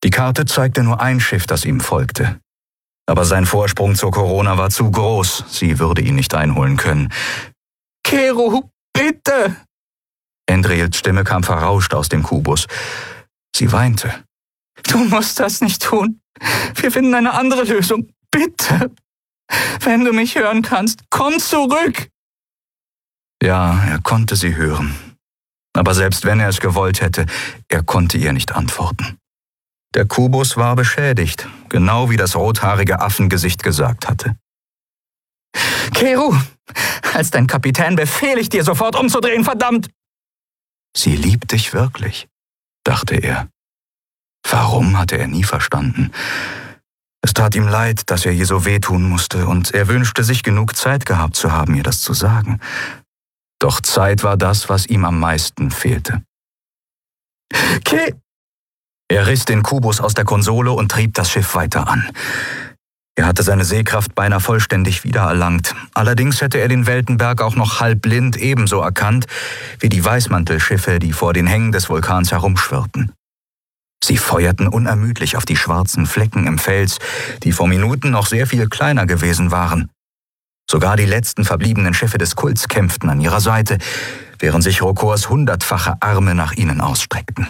Die Karte zeigte nur ein Schiff, das ihm folgte. Aber sein Vorsprung zur Corona war zu groß, sie würde ihn nicht einholen können. »Keru, bitte!« Endriels Stimme kam verrauscht aus dem Kubus. Sie weinte. »Du musst das nicht tun. Wir finden eine andere Lösung. Bitte! Wenn du mich hören kannst, komm zurück!« Ja, er konnte sie hören. Aber selbst wenn er es gewollt hätte, er konnte ihr nicht antworten. Der Kubus war beschädigt, genau wie das rothaarige Affengesicht gesagt hatte. »Keru, als dein Kapitän befehle ich dir, sofort umzudrehen, verdammt!« Sie liebt dich wirklich, dachte er. Warum, hatte er nie verstanden. Es tat ihm leid, dass er ihr so wehtun musste, und er wünschte sich genug Zeit gehabt zu haben, ihr das zu sagen. Doch Zeit war das, was ihm am meisten fehlte. Er riss den Kubus aus der Konsole und trieb das Schiff weiter an. Er hatte seine Sehkraft beinahe vollständig wiedererlangt. Allerdings hätte er den Weltenberg auch noch halbblind ebenso erkannt wie die Weißmantelschiffe, die vor den Hängen des Vulkans herumschwirrten. Sie feuerten unermüdlich auf die schwarzen Flecken im Fels, die vor Minuten noch sehr viel kleiner gewesen waren. Sogar die letzten verbliebenen Schiffe des Kults kämpften an ihrer Seite, während sich Rokors 100-fache Arme nach ihnen ausstreckten.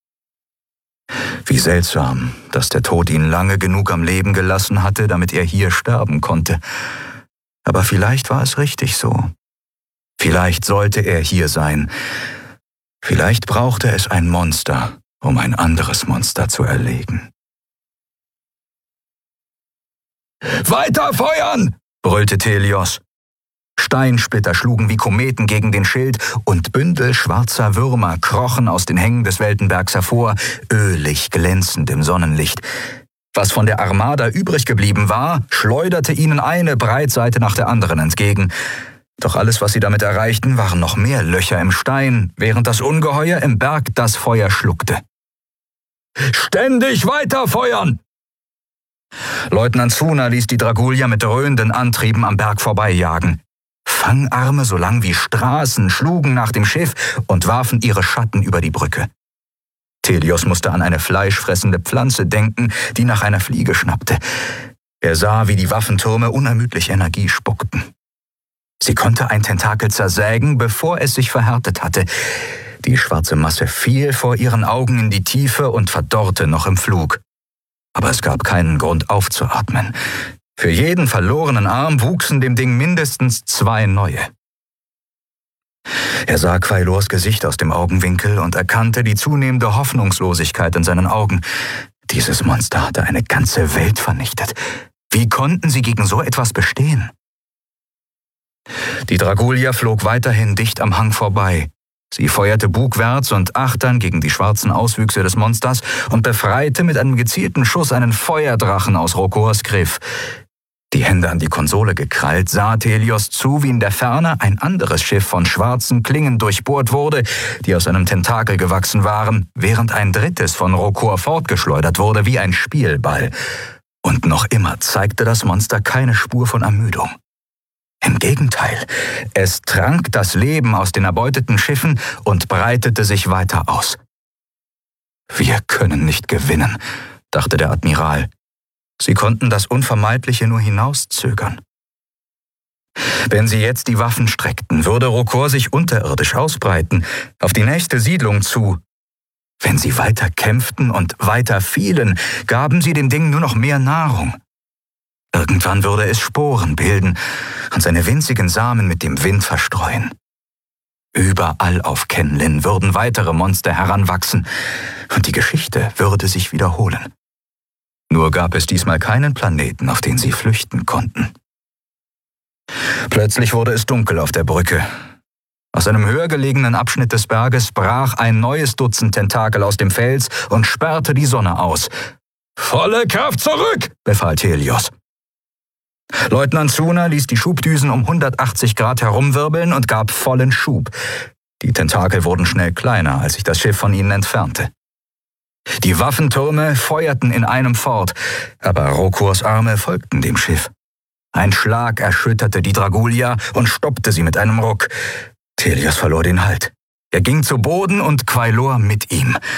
Wie seltsam, dass der Tod ihn lange genug am Leben gelassen hatte, damit er hier sterben konnte. Aber vielleicht war es richtig so. Vielleicht sollte er hier sein. Vielleicht brauchte es ein Monster, um ein anderes Monster zu erlegen. »Weiter feuern!« brüllte Teleos. Steinsplitter schlugen wie Kometen gegen den Schild und Bündel schwarzer Würmer krochen aus den Hängen des Weltenbergs hervor, ölig glänzend im Sonnenlicht. Was von der Armada übrig geblieben war, schleuderte ihnen eine Breitseite nach der anderen entgegen. Doch alles, was sie damit erreichten, waren noch mehr Löcher im Stein, während das Ungeheuer im Berg das Feuer schluckte. »Ständig weiter feuern!« Leutnant Zuna ließ die Dragulia mit dröhnenden Antrieben am Berg vorbeijagen. Fangarme so lang wie Straßen schlugen nach dem Schiff und warfen ihre Schatten über die Brücke. Teleos musste an eine fleischfressende Pflanze denken, die nach einer Fliege schnappte. Er sah, wie die Waffentürme unermüdlich Energie spuckten. Sie konnte ein Tentakel zersägen, bevor es sich verhärtet hatte. Die schwarze Masse fiel vor ihren Augen in die Tiefe und verdorrte noch im Flug. Aber es gab keinen Grund aufzuatmen. Für jeden verlorenen Arm wuchsen dem Ding mindestens 2 neue. Er sah Quailors Gesicht aus dem Augenwinkel und erkannte die zunehmende Hoffnungslosigkeit in seinen Augen. Dieses Monster hatte eine ganze Welt vernichtet. Wie konnten sie gegen so etwas bestehen? Die Dragulia flog weiterhin dicht am Hang vorbei. Sie feuerte bugwärts und achtern gegen die schwarzen Auswüchse des Monsters und befreite mit einem gezielten Schuss einen Feuerdrachen aus Rokors Griff. Die Hände an die Konsole gekrallt, sah Teleos zu, wie in der Ferne ein anderes Schiff von schwarzen Klingen durchbohrt wurde, die aus einem Tentakel gewachsen waren, während ein drittes von Rokor fortgeschleudert wurde wie ein Spielball. Und noch immer zeigte das Monster keine Spur von Ermüdung. Im Gegenteil, es trank das Leben aus den erbeuteten Schiffen und breitete sich weiter aus. »Wir können nicht gewinnen«, dachte der Admiral. Sie konnten das Unvermeidliche nur hinauszögern. Wenn sie jetzt die Waffen streckten, würde Rokor sich unterirdisch ausbreiten, auf die nächste Siedlung zu. Wenn sie weiter kämpften und weiter fielen, gaben sie dem Ding nur noch mehr Nahrung. Irgendwann würde es Sporen bilden und seine winzigen Samen mit dem Wind verstreuen. Überall auf Kenlin würden weitere Monster heranwachsen und die Geschichte würde sich wiederholen. Nur gab es diesmal keinen Planeten, auf den sie flüchten konnten. Plötzlich wurde es dunkel auf der Brücke. Aus einem höher gelegenen Abschnitt des Berges brach ein neues Dutzend Tentakel aus dem Fels und sperrte die Sonne aus. »Volle Kraft zurück«, befahl Teleos. Leutnant Zuna ließ die Schubdüsen um 180 Grad herumwirbeln und gab vollen Schub. Die Tentakel wurden schnell kleiner, als sich das Schiff von ihnen entfernte. Die Waffentürme feuerten in einem fort, aber Rokors Arme folgten dem Schiff. Ein Schlag erschütterte die Dragulia und stoppte sie mit einem Ruck. Teleos verlor den Halt. Er ging zu Boden und Quailor mit ihm.